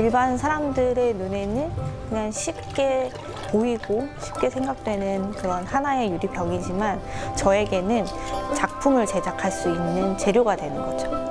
일반 사람들의 눈에는 그냥 쉽게 보이고 쉽게 생각되는 그런 하나의 유리병이지만 저에게는 작품을 제작할 수 있는 재료가 되는 거죠.